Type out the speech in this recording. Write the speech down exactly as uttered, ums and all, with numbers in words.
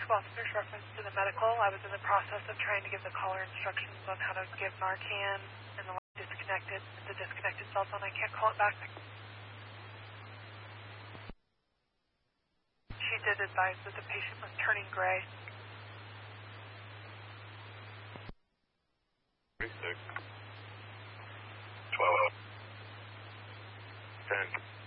officer's reference to the medical. I was in the process of trying to give the caller instructions on how to give Narcan, and the line disconnected. It's a disconnected cell phone. I can't call it back. She did advise that the patient was turning gray. Six. Twelve. Ten.